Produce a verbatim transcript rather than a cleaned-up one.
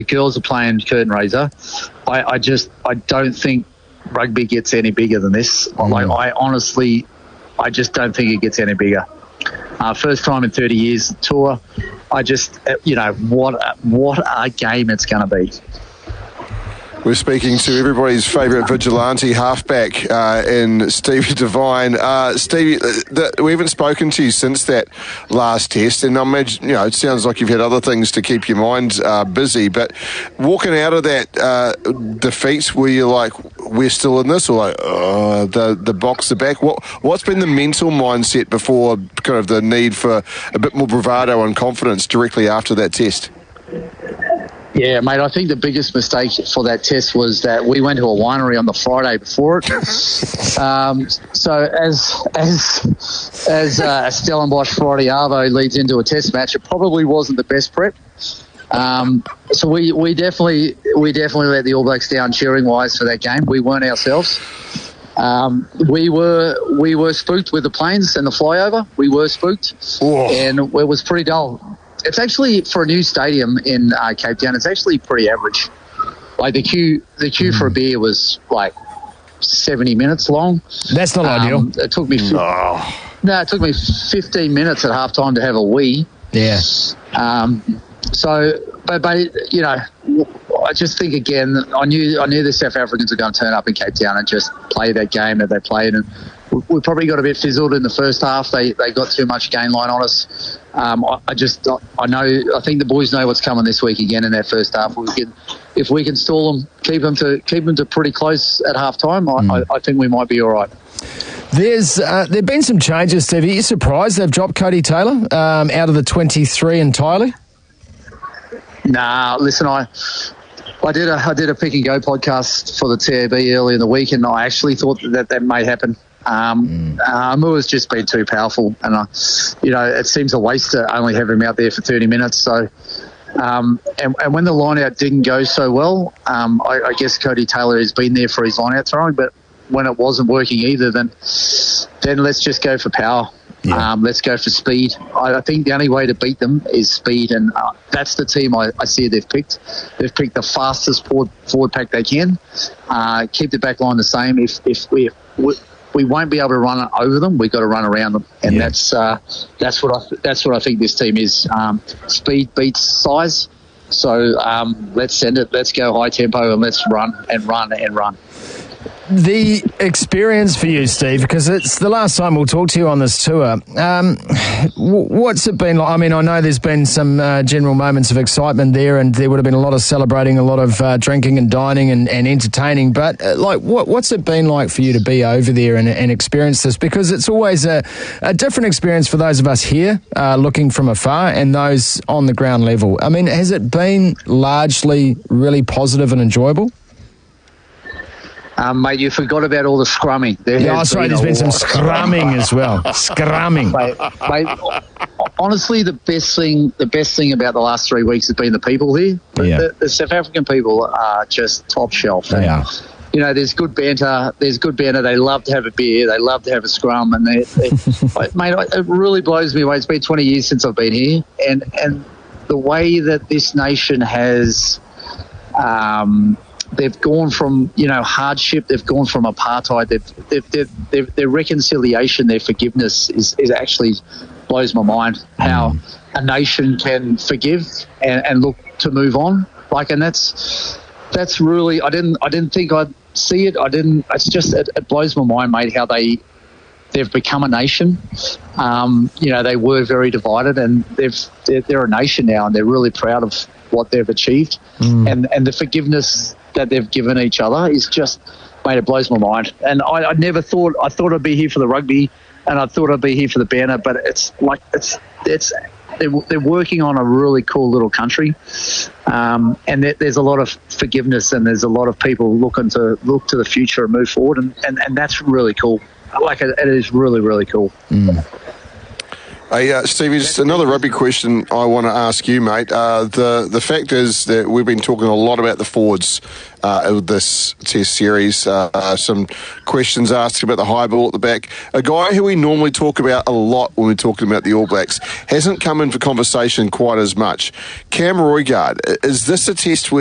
girls are playing curtain raiser. I, I just I don't think rugby gets any bigger than this. Mm. Like I honestly, I just don't think it gets any bigger. Uh, first time in thirty years tour. I just, you know, what what a game it's going to be. We're speaking to everybody's favourite vigilante halfback uh, in Stevie Devine. Uh, Stevie, the, we haven't spoken to you since that last test, and I imagine, you know, it sounds like you've had other things to keep your mind uh, busy, but walking out of that uh, defeat, were you like, we're still in this, or like, oh, the, the box are back? What, what's been the mental mindset before kind of the need for a bit more bravado and confidence directly after that test? Yeah, mate, I think the biggest mistake for that test was that we went to a winery on the Friday before it. um, so as as as uh, Stellenbosch Friday Arvo leads into a test match, it probably wasn't the best prep. Um, so we, we definitely we definitely let the All Blacks down cheering wise for that game. We weren't ourselves. Um, we were we were spooked with the planes and the flyover. We were spooked, Whoa. and it was pretty dull. It's actually, for a new stadium in uh, Cape Town, it's actually pretty average. Like the queue, the queue mm. for a beer was like seventy minutes long. That's not um, ideal. It took me. Oh. No, it took me fifteen minutes at halftime to have a wee. Yeah. Um. So, but but you know, I just think again, I knew I knew the South Africans are going to turn up in Cape Town and just play that game that they played, and we probably got a bit fizzled in the first half. They they got too much gain line on us. Um, I, I just I know I think the boys know what's coming this week again in that first half. We can, if we can stall them, keep them to keep them to pretty close at half time. I, mm. I, I think we might be all right. There's uh, there've been some changes, Steve. Are you surprised they've dropped Cody Taylor um, out of the twenty-three entirely? Nah, listen, I. I did a I did a pick and go podcast for the T A B early in the week, and I actually thought that that may happen. Um, mm. uh, Mua's just been too powerful, and I, you know, it seems a waste to only have him out there for thirty minutes. So, um, and, and when the line out didn't go so well, um, I, I guess Cody Taylor has been there for his line out throwing, but when it wasn't working either, then then let's just go for power. Yeah. Um, let's go for speed. I, I think the only way to beat them is speed, and uh, that's the team I, I see they've picked. They've picked the fastest forward, forward pack they can. Uh, keep the back line the same. If if we, we we won't be able to run over them, we've got to run around them, and yeah. that's uh, that's what I that's what I think this team is. Um, speed beats size. So um, let's send it. Let's go high tempo and let's run and run and run. The experience for you, Steve, because it's the last time we'll talk to you on this tour. Um, what's it been like? I mean, I know there's been some uh, general moments of excitement there, and there would have been a lot of celebrating, a lot of uh, drinking and dining and, and entertaining. But uh, like, what, what's it been like for you to be over there and, and experience this? Because it's always a, a different experience for those of us here uh, looking from afar and those on the ground level. I mean, has it been largely really positive and enjoyable? Um, mate, you forgot about all the scrumming. There yeah, oh, sorry, there's been some scrumming as well. Scrumming. Mate, mate, honestly, the best thing the best thing about the last three weeks has been the people here. The, yeah. the, the South African people are just top shelf. They are. You know, there's good banter. There's good banter. They love to have a beer. They love to have a scrum. And they, they mate, it really blows me away. It's been twenty years since I've been here, and and the way that this nation has. Um, They've gone from, you know, hardship. They've gone from apartheid. They've, they've, they've, they've, their reconciliation, their forgiveness is, is actually blows my mind. How a nation can forgive and, and look to move on. Like, and that's that's really. I didn't I didn't think I'd see it. I didn't. It's just it, it blows my mind, mate. How they they've become a nation. Um, you know, they were very divided, and they've they're, they're a nation now, and they're really proud of what they've achieved, mm. and and the forgiveness that they've given each other is just, mate, it blows my mind. And I, I never thought, I thought I'd be here for the rugby and I thought I'd be here for the banner, but it's like, it's, it's, they're, they're working on a really cool little country. Um, and there, there's a lot of forgiveness and there's a lot of people looking to look to the future and move forward. And, and, and that's really cool. Like, it, it is really, really cool. Mm. Hey, uh, Stevie, just another rugby question I want to ask you, mate. Uh, the the fact is that we've been talking a lot about the forwards uh, of this Test series. Uh, uh, some questions asked about the high ball at the back. A guy who we normally talk about a lot when we're talking about the All Blacks hasn't come in for conversation quite as much. Cam Roigard, is this a test where